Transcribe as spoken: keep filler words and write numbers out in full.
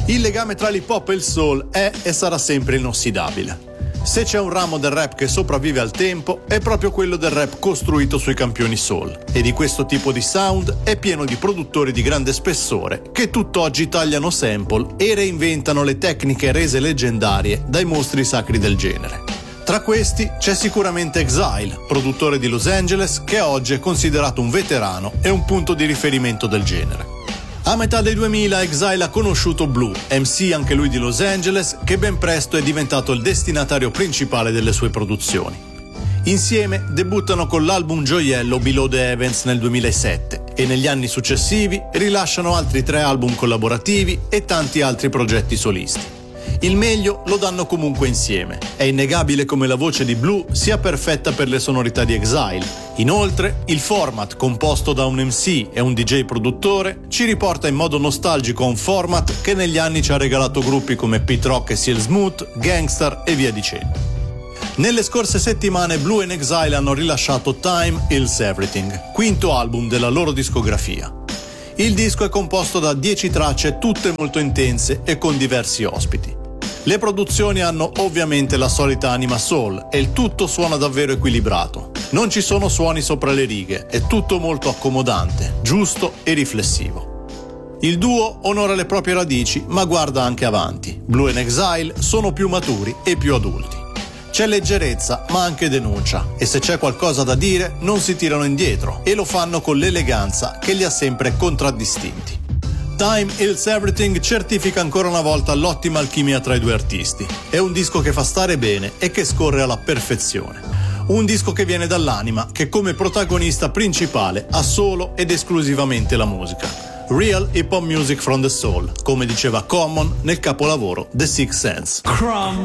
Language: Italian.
Il legame tra l'hip hop e il soul è e sarà sempre inossidabile. Se c'è un ramo del rap che sopravvive al tempo, è proprio quello del rap costruito sui campioni soul. E di questo tipo di sound è pieno di produttori di grande spessore che tutt'oggi tagliano sample e reinventano le tecniche rese leggendarie dai mostri sacri del genere. Tra questi c'è sicuramente Exile, produttore di Los Angeles, che oggi è considerato un veterano e un punto di riferimento del genere. A metà dei duemila Exile ha conosciuto Blue, M C anche lui di Los Angeles, che ben presto è diventato il destinatario principale delle sue produzioni. Insieme debuttano con l'album gioiello Below the Heavens nel duemilasette e negli anni successivi rilasciano altri tre album collaborativi e tanti altri progetti solisti. Il meglio lo danno comunque insieme. È innegabile come la voce di Blue sia perfetta per le sonorità di Exile. Inoltre, il format, composto da un M C e un D J produttore, ci riporta in modo nostalgico a un format che negli anni ci ha regalato gruppi come Pete Rock e C L Smooth, Gangstar e via dicendo. Nelle scorse settimane Blue and Exile hanno rilasciato Time Heals Everything, quinto album della loro discografia. Il disco è composto da dieci tracce tutte molto intense e con diversi ospiti. Le produzioni hanno ovviamente la solita anima soul e il tutto suona davvero equilibrato. Non ci sono suoni sopra le righe, è tutto molto accomodante, giusto e riflessivo. Il duo onora le proprie radici ma guarda anche avanti. Blue and Exile sono più maturi e più adulti. C'è leggerezza ma anche denuncia e se c'è qualcosa da dire non si tirano indietro e lo fanno con l'eleganza che li ha sempre contraddistinti. Time Heals Everything certifica ancora una volta l'ottima alchimia tra i due artisti. È un disco che fa stare bene e che scorre alla perfezione. Un disco che viene dall'anima, che come protagonista principale ha solo ed esclusivamente la musica. Real hip hop music from the soul, come diceva Common nel capolavoro The Sixth Sense. Crumb.